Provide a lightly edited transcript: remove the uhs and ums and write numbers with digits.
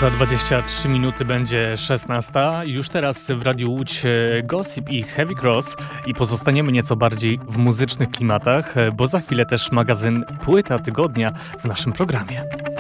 Za 23 minuty będzie 16. Już teraz w Radiu Łódź Gossip i Heavy Cross i pozostaniemy nieco bardziej w muzycznych klimatach, bo za chwilę też magazyn Płyta Tygodnia w naszym programie.